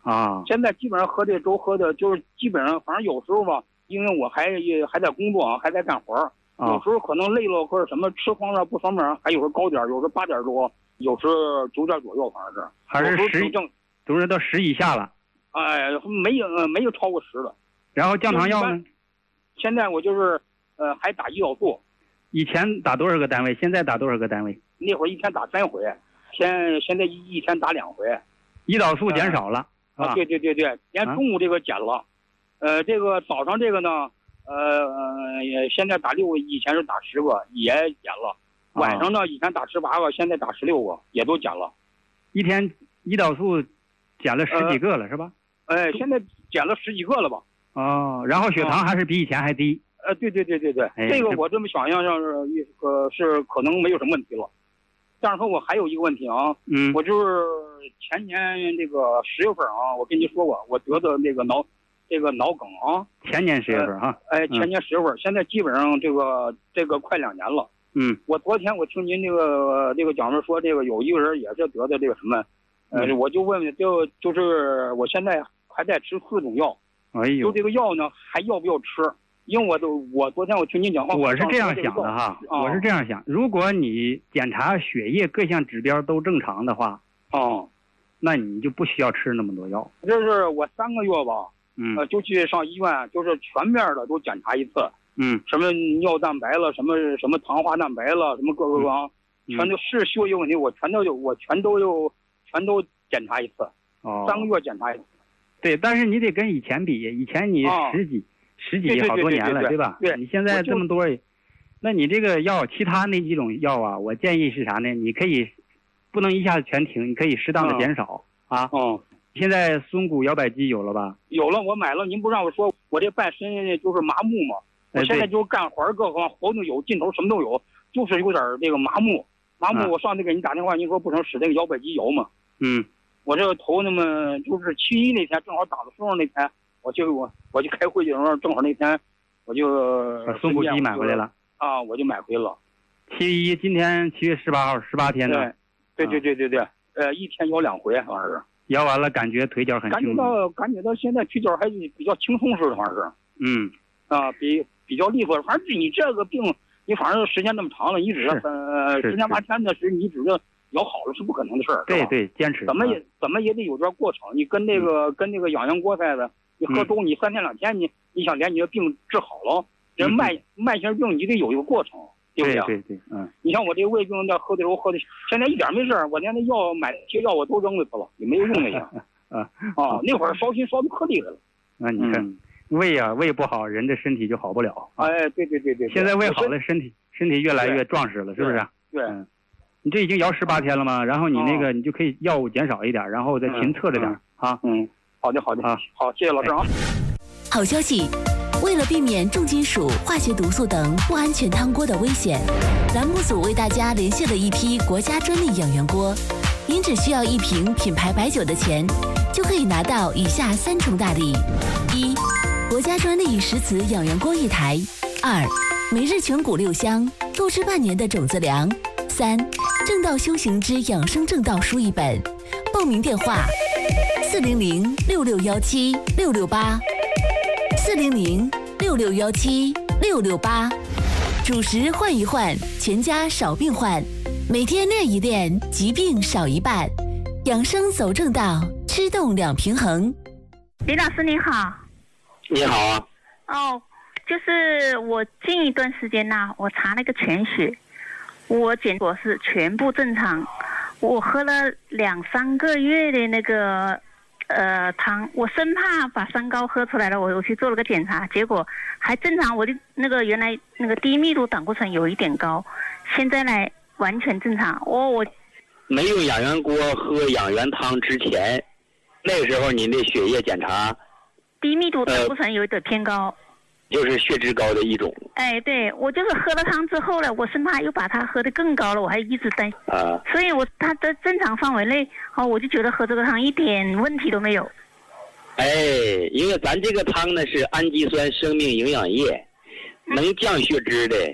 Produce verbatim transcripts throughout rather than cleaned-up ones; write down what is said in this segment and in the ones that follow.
啊。 现在基本上喝这粥喝的就是基本上，反正有时候吧，因为我还还在工作啊，还在干活儿， 啊、 有时候可能累了或者什么吃方面不方便，还有时候高点，有时候八点多，有时候九点左右，反正是还是十正，都是到十以下了。 哎，没有没有超过十的。 然后降糖药呢？ 现在我就是呃还打胰岛素。 以前打多少个单位？现在打多少个单位？ 那会儿一天打三回，现现在一一天打两回。 胰岛素减少了、 呃、啊？对对对对，连中午这个减了，啊、呃，这个早上这个呢，呃，现在打六个，以前是打十个，也减了。晚上呢，以前打十八个，现在打十六个，也都减了。 一天胰岛素减了十几个了、呃、是吧？ 哎，现在减了十几个了吧？ 哦，然后血糖还是比以前还低。 呃，对对对对对， 哎、 这个我这么想象上是呃是可能没有什么问题了。但是说我还有一个问题啊， 嗯， 我就是前年这个十月份啊，我跟你说过，我得的那个脑这个脑梗啊。 前年十月份哈、 呃。哎，前年十月份、嗯，现在基本上这个这个快两年了。 嗯， 我昨天我听您这个这个讲师说，这个有一个人也是得的这个什么，呃， 嗯、 我就问问，就就是我现在还在吃四种药， 哎呦， 就这个药呢还要不要吃？因为我都我昨天我听您讲话， 我是这样想的哈， 啊、 我是这样想，如果你检查血液各项指标都正常的话， 哦、啊， 那你就不需要吃那么多药。 就是我三个月吧， 嗯， 呃，就去上医院，就是全面的都检查一次， 嗯， 什么尿蛋白了，什么什么糖化蛋白了，什么各个各啊， 嗯、 全都是血液问题，我全都有，我全都有，全都检查一次， 哦， 三个月检查一次。 对，但是你得跟以前比，以前你十几。啊十几好多年了， 对, 对, 对, 对, 对, 对吧？ 对， 你现在这么多，那你这个药，其他那几种药啊，我建议是啥呢？你可以不能一下子全停，你可以适当的减少、 嗯、 啊。 嗯， 现在松谷摇摆机有了吧？ 有了，我买了。您不让我说，我这半身就是麻木嘛。我现在就干活各方活动有劲头，什么都有，就是有点这个麻木。麻木，我上次给您打电话，您说不成使这个摇摆机摇嘛？ 嗯， 我这个头那么就是七一那天正好打的时候那天，我就我我就开会的时候正好那天。我就把松谷机买回来了啊，我就买回了。 七一今天七月十八号，十八天呢。 对对对对对，呃，一天摇两回，好像是。 摇完了，感觉腿脚很轻。 感觉到感觉到现在腿脚还是比较轻松似的，好像是。 嗯。 啊，比比较利索。反正你这个病，你反正时间那么长了，你指着呃十天八天的时，你指着摇好了是不可能的事儿。 对对，坚持。 怎么也怎么也得有段过程。你跟那个、嗯、跟那个养阳锅似的。你喝粥，你三天两天，你你想连你的病治好了，人慢慢性病你得有一个过程，对不对？ 对对对，嗯。 你像我这个胃病，那喝的时候喝的，现在一点没事，我连那药买那些药我都扔了去了，也没有用那些。 啊啊，那会儿烧心烧的可厉害了。 那你看，嗯、胃啊，胃不好，人的身体就好不了。 哎，对对对对。 现在胃好了，身体身体越来越壮实了，是不是？ 对。 嗯。你这已经摇十八天了吗？然后你那个，你就可以药物减少一点，然后再勤测着点啊。 嗯。好的，好的啊，好，谢谢老师啊。 好消息，为了避免重金属、化学毒素等不安全汤锅的危险，栏目组为大家连线了一批国家专利养元锅。您只需要一瓶品牌白酒的钱，就可以拿到以下三重大礼：一、国家专利石瓷养元锅一台；二、每日全谷六香，购置半年的种子粮；三、正道修行之养生正道书一本。报名电话。四零零六六幺七六六八，四零零六六幺七六六八，主食换一换，全家少病患，每天练一练，疾病少一半，养生走正道，吃动两平衡。 李老师您好。 你好啊。 哦，就是我近一段时间呐、啊，我查了个全血，我检果是全部正常，我喝了两三个月的那个。呃，糖，我生怕把三高喝出来了，我我去做了个检查，结果还正常。我的那个原来那个低密度胆固醇有一点高，现在呢完全正常。我我没用养元锅喝养元汤之前，那个时候你的血液检查低密度胆固醇有一点偏高。呃就是血脂高的一种。 哎，对，我就是喝了汤之后呢，我生怕又把它喝得更高了，我还一直担心。 啊。 所以我它的正常范围内，哦，我就觉得喝这个汤一点问题都没有。 哎，因为咱这个汤呢是氨基酸生命营养液，能降血脂的。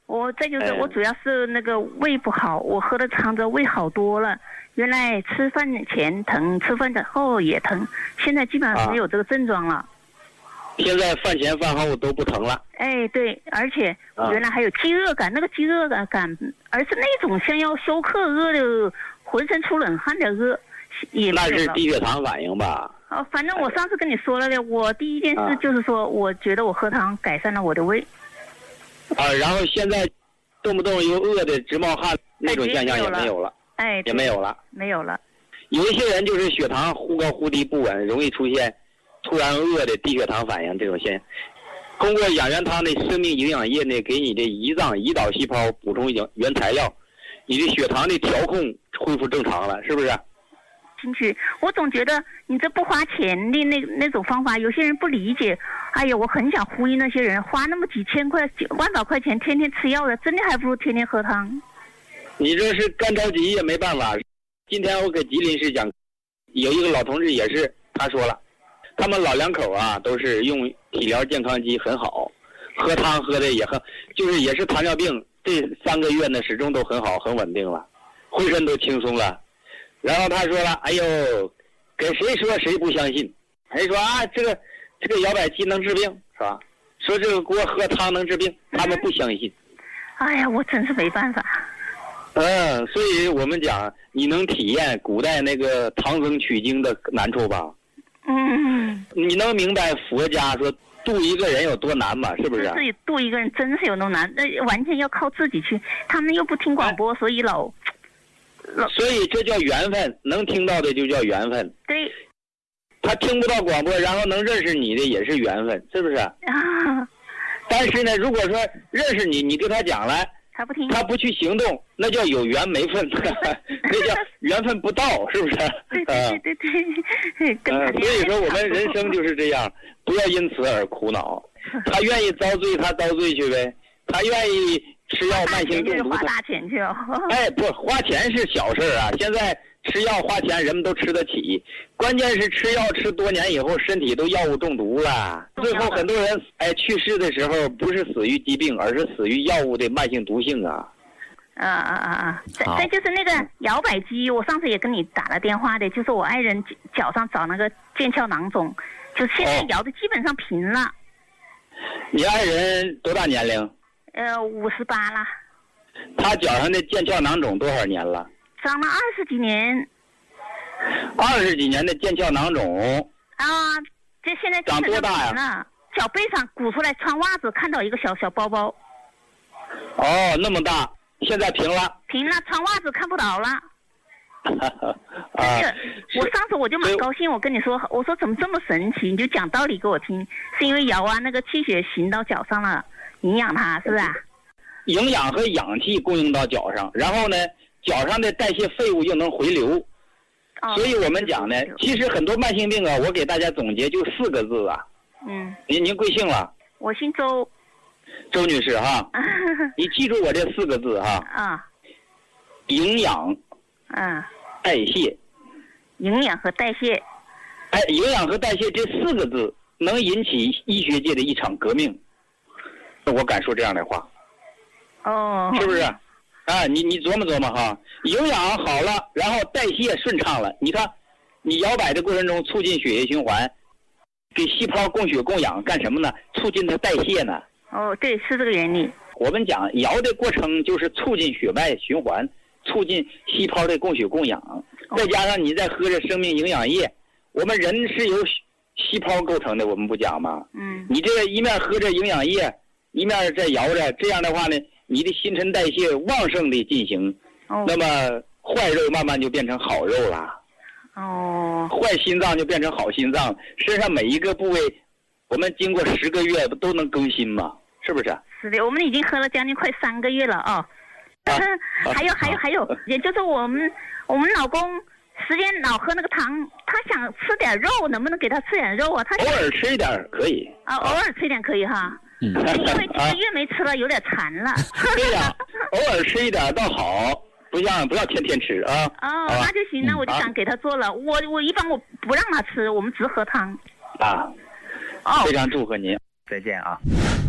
我再就是我主要是那个胃不好，我喝的汤之后胃好多了。原来吃饭前疼，吃饭后也疼，现在基本上没有这个症状了。啊、 现在饭前饭后都不疼了。 哎，对，而且原来还有饥饿感，啊、那个饥饿感感，而是那种像要休克饿的，浑身出冷汗的饿，也没有了。 那是低血糖反应吧？ 哦，反正我上次跟你说了的，我第一件事就是说，我觉得我喝汤改善了我的胃。 啊，然后现在动不动又饿的直冒汗那种现象也没有了， 哎， 也没有了， 没有了。 有一些人就是血糖忽高忽低不稳，容易出现突然饿的低血糖反应这种现象。通过养元汤的生命营养液呢，给你的胰脏胰岛细胞补充原原材料，你的血糖的调控恢复正常了，是不是？ 进去，我总觉得你这不花钱的那那种方法，有些人不理解。哎呀，我很想呼吁那些人，花那么几千块、几万把块钱，天天吃药的，真的还不如天天喝汤。 你这是干着急也没办法。今天我给吉林市讲，有一个老同志也是，他说了，他们老两口啊都是用体疗健康机很好，喝汤喝的也很，就是也是糖尿病，这三个月呢始终都很好，很稳定了，浑身都轻松了。然后他说了，哎呦，给谁说谁不相信，谁说啊这个这个摇摆鸡能治病是吧？说这个锅喝汤能治病，他们不相信。 哎呀，我真是没办法。 嗯，所以我们讲，你能体验古代那个唐僧取经的难处吧？ 嗯。 你能明白佛家说渡一个人有多难吗？是不是？ 自己渡一个人真是有多难，那完全要靠自己去。他们又不听广播，哎、所以老。 所以这叫缘分，能听到的就叫缘分。 对。 他听不到广播，然后能认识你的也是缘分，是不是？啊。但是呢，如果说认识你，你对他讲了， 他不听， 他不去行动，那叫有缘没分，那叫缘分不到，是不是？ 对对对对对。 呃，所以说我们人生就是这样，不要因此而苦恼。他愿意遭罪，他遭罪去呗；他愿意。吃药慢性中毒， 花大钱去哦。 哎，不，花钱是小事啊。现在吃药花钱，人们都吃得起。关键是吃药吃多年以后，身体都药物中毒了。最后很多人哎去世的时候，不是死于疾病，而是死于药物的慢性毒性啊。 啊啊啊啊！再再就是那个摇摆机，我上次也跟你打了电话的，就是我爱人脚上长那个腱鞘囊肿，就现在摇的基本上平了。哦、 你爱人多大年龄？ 呃，五十八了。 他脚上的腱鞘囊肿多少年了？ 长了二十几年。 二十几年的腱鞘囊肿。 啊，这现在长多大呀？脚背上鼓出来，穿袜子看到一个小小包包。 哦，那么大，现在平了。 平了，穿袜子看不到了。 啊， 我上次我就蛮高兴，我跟你说，我说怎么这么神奇？你就讲道理给我听，是因为摇啊，那个气血行到脚上了。营养它是不是啊？ 营养和氧气供应到脚上，然后呢，脚上的代谢废物又能回流。哦、所以我们讲呢，其实很多慢性病啊，我给大家总结就四个字啊。 嗯。 您您贵姓了？ 我姓周。 周女士哈，你记住我这四个字哈。 啊。 营养。 嗯。 代谢。 营养和代谢。 哎，营养和代谢这四个字能引起医学界的一场革命。我敢说这样的话， 哦， 是不是？啊，你你琢磨琢磨哈，营养好了，然后代谢顺畅了，你看，你摇摆的过程中促进血液循环，给细胞供血供氧，干什么呢？促进它代谢呢。 哦，对，是这个原理。 我们讲摇的过程就是促进血脉循环，促进细胞的供血供氧， 哦、 再加上你再喝着生命营养液，我们人是由细胞构成的，我们不讲吗？ 嗯。 你这个一面喝着营养液。一面在摇着，这样的话呢，你的新陈代谢旺盛的进行， 哦、 那么坏肉慢慢就变成好肉了。 哦。 坏心脏就变成好心脏，身上每一个部位，我们经过十个月都能更新嘛，是不是？ 是的，我们已经喝了将近快三个月了啊。啊还有还有还有，也就是我们我们老公时间老喝那个汤，他想吃点肉，能不能给他吃点肉啊？他偶尔吃一点可以。 啊，偶尔吃一点可以哈。嗯，因为几个月没吃了，有点馋了。 对呀、啊，偶尔吃一点倒好，不像不要天天吃啊。 哦，那就行，那我就想给他做了。嗯、我我一般我不让他吃，我们只喝汤。 啊， 哦， 非常祝贺您，再见啊。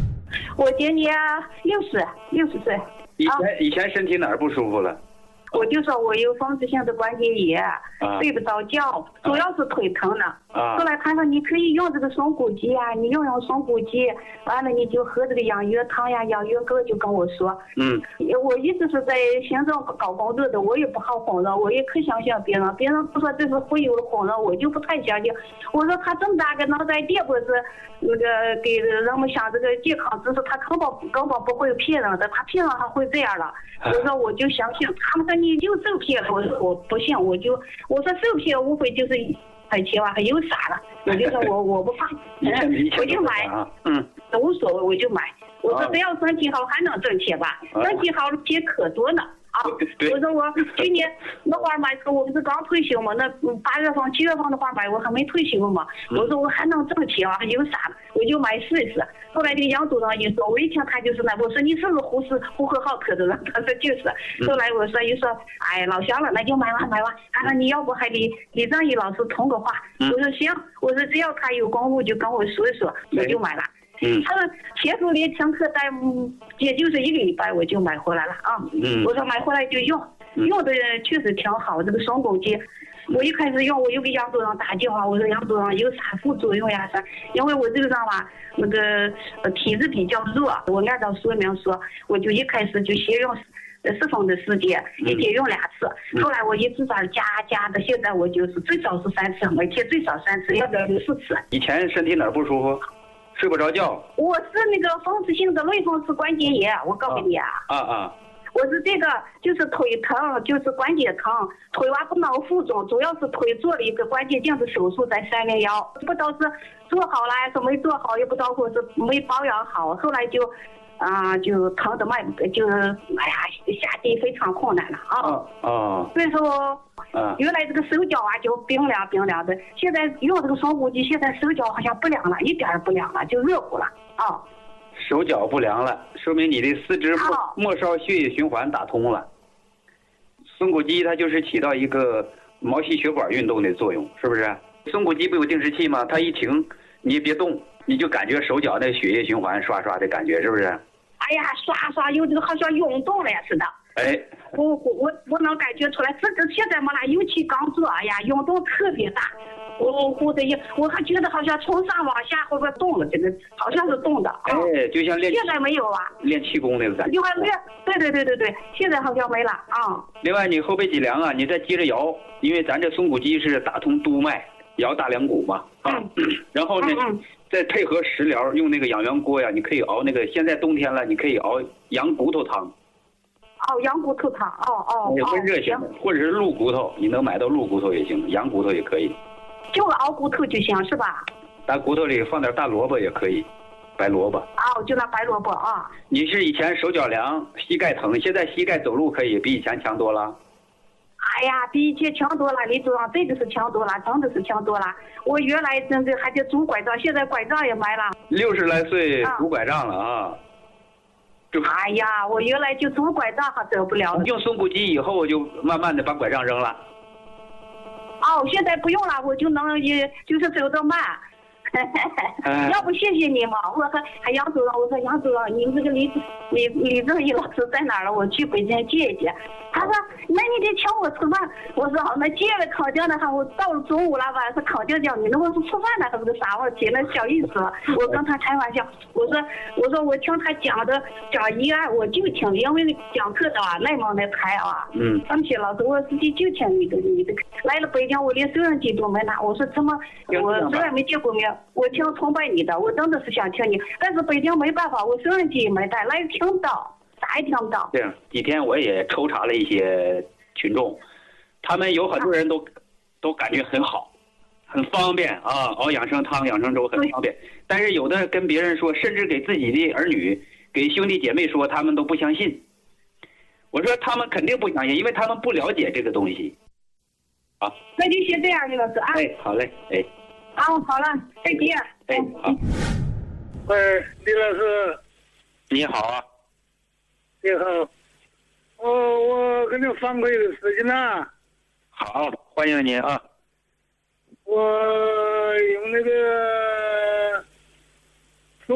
我今年六十六十岁。 以前、啊、以前身体哪儿不舒服了？ 我就说我有风湿性的关节炎，啊、睡不着觉，主要是腿疼呢。啊、后来他说你可以用这个松骨鸡啊，你用用松骨鸡，完了你就喝这个养月汤呀、养月哥，就跟我说。嗯。我一直是在行政搞工作的，我也不好哄人，我也可相信别人，别人不说这是忽悠的哄人，我就不太相信。我说他这么大个脑袋，别不是那个给人们想这个健康知识，他根本根本不会骗人的，他骗人还会这样了。我说我就相信，他们说你就受骗了，我说我不信，我就我说受骗无非就是很钱吧，还有啥了？我就说我我不怕，我就买，嗯，无所谓，我就买。我说只要身体好还能挣钱吧，身体好的钱可多呢。啊，我说我去年那花买车，我不是刚退休嘛？那八月份、七月份的花买，我还没退休嘛。我说我还能挣钱啊，有啥？我就买试一试。后来这个杨组长一说，我一听他就是那，我说你是不是呼市呼和浩特的人？他说就是。后来我说一说，哎，老乡了，那就买吧买吧。他说你要不还得李正义老师通个话。我说行，我说只要他有功夫就跟我说一说，我就买了。嗯，他说前后连听课带，也就是一个礼拜我就买回来了啊。嗯，我说买回来就用，用的确实挺好。这个松骨鸡，我一开始用，我又给杨组长打电话，我说杨组长有啥副作用呀？啥？因为我这个人吧，那个呃体质比较弱，我按照说明说，我就一开始就先用十分的时间，一天用两次。嗯、后来我一直在加加的，现在我就是最少是三次，每天最少三次，要不要就四次。 以前身体哪儿不舒服？睡不着觉。 我是那个风湿性的类风湿关节炎，我告诉你啊。啊啊。我是这个，就是腿疼，就是关节疼，腿娃不能负重，主要是腿做了一个关节镜的手术，在三零幺，不知道是做好了还是没做好，也不知道或是没保养好，后来就，啊、呃，就疼的脉，就哎呀，下地非常困难了啊。啊。啊所以说。嗯，原来这个手脚啊就冰凉冰凉的，现在用这个松骨鸡，现在手脚好像不凉了，一点也不凉了，就热乎了啊。 手脚不凉了，说明你的四肢末、哦、末梢血液循环打通了。松骨鸡它就是起到一个毛细血管运动的作用，是不是？松骨鸡不有定时器吗？它一停，你也别动，你就感觉手脚那血液循环刷刷的感觉，是不是？ 哎呀，刷刷有这个好像涌动了似的。 哎， 我我我我能感觉出来，这这现在嘛啦，尤其刚做，哎呀，涌动特别大，我我的我还觉得好像从上往下会不会动了，这个好像是动的。 哎，就像练。 现在没有啊。 练气功那个感觉。 就还练，对对对对对，现在好像没了啊。 另外，你后背脊梁啊，你再接着摇，因为咱这松骨鸡是打通督脉，摇大梁骨嘛啊。嗯、然后呢，嗯嗯再配合食疗，用那个养元锅呀，你可以熬那个，现在冬天了，你可以熬羊骨头汤。 哦，羊骨头汤，哦哦， 也温热型的，或者是鹿骨头，你能买到鹿骨头也行，羊骨头也可以。 就熬骨头就行是吧？ 大骨头里放点大萝卜也可以，白萝卜。 哦，就那白萝卜啊。 你是以前手脚凉、膝盖疼，现在膝盖走路可以比以前强多了。 哎呀，比以前强多了，李组长，这个是强多了，真的是强多了。我原来真的还得拄拐杖，现在拐杖也买了。 六十来岁拄拐杖了啊。 哎呀，我原来就拄拐杖还走不了。 用松骨鸡以后，就慢慢的把拐杖扔了。 哦，现在不用了，我就能也就是走得慢。要不谢谢你嘛，我和还杨组长，我说杨组长，你这个李李李正义老师在哪儿了？我去北京接一接。他说那你得请我吃饭。我说好，那接了肯定的哈，我到了中午了晚上肯定叫你，那我是吃饭呢还是个啥问题？那小意思了。我跟他开玩笑，我说我说我听他讲的讲医案我就听，因为讲课的啊内蒙的台啊，嗯，张铁老师我自己就听你的你的。来了北京我连收音机都没拿，我说怎么我虽然没见过面。我挺崇拜你的，我真的是想听你，但是北京没办法，我收音机也没带，来听不到，啥也听不到。 对，几天我也抽查了一些群众，他们有很多人都、啊、都感觉很好，很方便啊，熬养生汤、养生粥很方便。但是有的跟别人说，甚至给自己的儿女、给兄弟姐妹说，他们都不相信。我说他们肯定不相信，因为他们不了解这个东西。啊， 那就先这样，李老师啊。 哎，好嘞，哎。 啊，好了，再见。 哎，好。 喂，李老师， 你好啊。 你好。哦，我给你反馈一个事情呢。 好，欢迎您啊。 我用那个松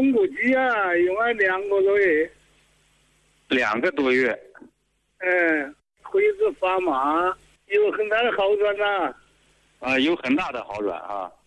松骨鸡啊，用了两个多月。 两个多月。 嗯，腿子发麻，有很大的好转呐、 啊，有很大的好转啊。